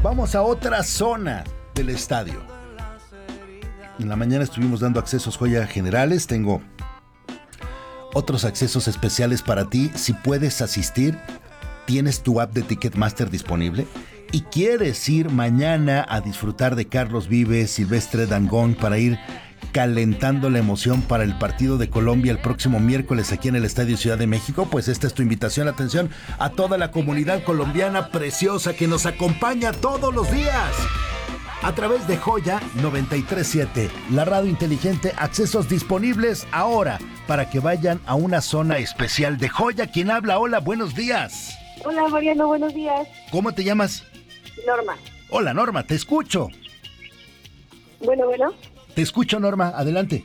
Vamos a otra zona del estadio. En la mañana estuvimos dando accesos joya generales. Tengo otros accesos especiales para ti. Si puedes asistir, tienes tu app de Ticketmaster disponible y quieres ir mañana a disfrutar de Carlos Vives, Silvestre Dangond, para ir calentando la emoción para el partido de Colombia el próximo miércoles aquí en el Estadio Ciudad de México, pues esta es tu invitación. Atención a toda la comunidad colombiana preciosa que nos acompaña todos los días a través de Joya 93.7, la radio inteligente. Accesos disponibles ahora para que vayan a una zona especial de Joya. ¿Quién habla? Hola, buenos días. Hola, Mariano, buenos días. ¿Cómo te llamas? Norma. Hola, Norma, te escucho. Bueno. Te escucho, Norma, adelante.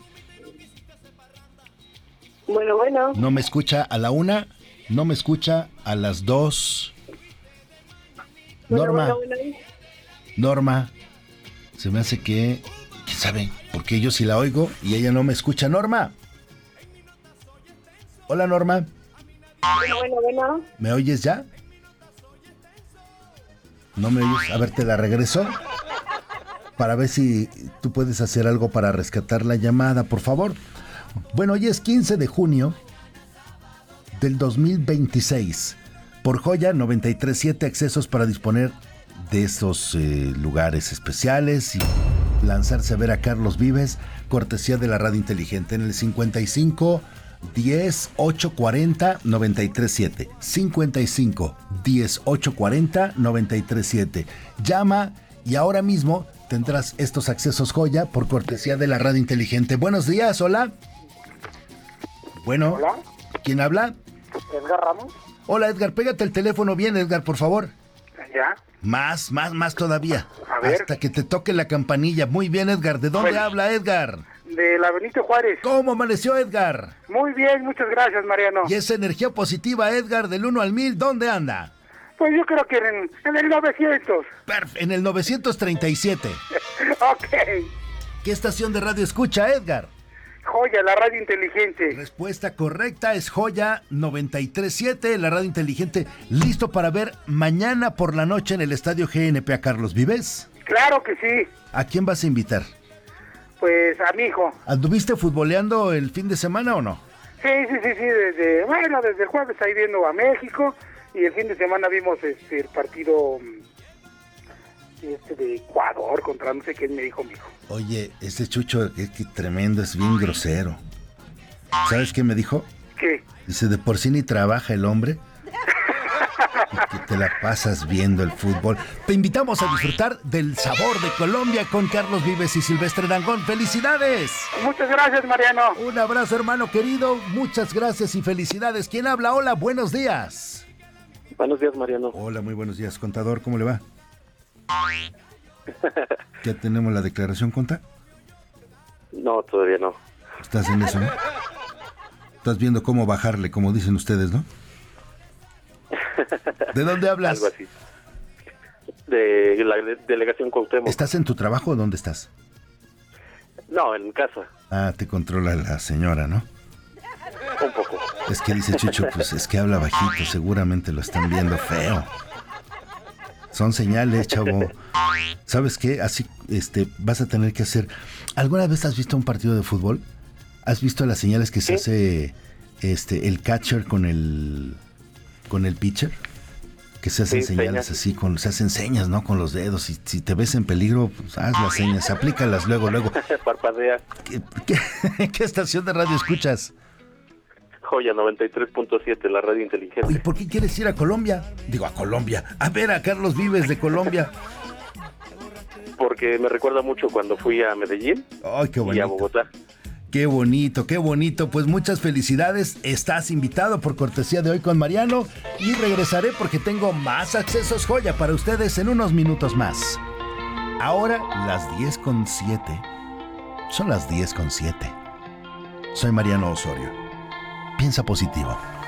Bueno. No me escucha a la 1, no me escucha a las 2. Norma. Norma, se me hace que... ¿Quién sabe? Porque yo sí la oigo y ella no me escucha. Norma. Hola, Norma. Bueno. ¿Me oyes ya? ¿No me oyes? A ver, te la regreso para ver si tú puedes hacer algo para rescatar la llamada, por favor. Bueno, hoy es 15 de junio del 2026. Por Joya 93.7, accesos para disponer de esos lugares especiales y lanzarse a ver a Carlos Vives, cortesía de la radio inteligente, en el 55 10 840 937. 55 10 840 937. Llama y ahora mismo tendrás estos accesos Joya por cortesía de la radio inteligente. Buenos días, hola. Bueno, Hola. ¿Quién habla? Edgar Ramos. Hola, Edgar, pégate el teléfono bien, Edgar, por favor. Ya. Más todavía. A ver. Hasta que te toque la campanilla. Muy bien, Edgar. ¿De dónde habla, Edgar? De la Benito Juárez. ¿Cómo amaneció, Edgar? Muy bien, muchas gracias, Mariano. Y esa energía positiva, Edgar, del 1 al 1000, ¿dónde anda? Pues yo creo que en el 900. En el 937. Ok. ¿Qué estación de radio escucha, Edgar? Joya, la radio inteligente. Respuesta correcta es Joya 93.7, la radio inteligente. ¿Listo para ver mañana por la noche en el Estadio GNP a Carlos Vives? Claro que sí. ¿A quién vas a invitar? Pues a mi hijo. ¿Anduviste futboleando el fin de semana o no? Sí, desde el jueves ahí viendo a México y el fin de semana vimos el partido de Ecuador contra no sé quién, me dijo mi hijo. Oye, ese Chucho es que tremendo, es bien grosero. ¿Sabes qué me dijo? ¿Qué? Dice, de por sí ni trabaja el hombre y que te la pasas viendo el fútbol. Te invitamos a disfrutar del sabor de Colombia con Carlos Vives y Silvestre Dangond. ¡Felicidades! Muchas gracias, Mariano. Un abrazo, hermano querido. Muchas gracias y felicidades. ¿Quién habla? Hola, buenos días. Buenos días, Mariano. Hola, muy buenos días. Contador, ¿cómo le va? ¿Ya tenemos la declaración, Conta? No, todavía no. ¿Estás en eso, no? Estás viendo cómo bajarle, como dicen ustedes, ¿no? ¿De dónde hablas? Algo así. De la delegación Cuauhtémoc. ¿Estás en tu trabajo o dónde estás? No, en casa. Ah, te controla la señora, ¿no? Un poco. Es que dice Chucho, pues es que habla bajito, seguramente lo están viendo feo. Son señales, chavo. ¿Sabes qué? Así, vas a tener que hacer... ¿Alguna vez has visto un partido de fútbol? ¿Has visto las señales que se hace el catcher con el pitcher? Que se hacen señales señas. Así, se hacen señas, ¿no? Con los dedos. Y si te ves en peligro, pues haz las señas, aplícalas luego. Parpadea. ¿Qué estación de radio escuchas? Joya 93.7, la radio inteligente. ¿Y por qué quieres ir a Colombia? Digo, a Colombia. A ver a Carlos Vives de Colombia. Porque me recuerda mucho cuando fui a Medellín. Ay, qué bonito. Y a Bogotá. Qué bonito, qué bonito. Pues muchas felicidades. Estás invitado por cortesía de Hoy con Mariano. Y regresaré porque tengo más accesos Joya para ustedes en unos minutos más. Ahora las 10:07. Son las 10:07. Soy Mariano Osorio. Piensa positivo.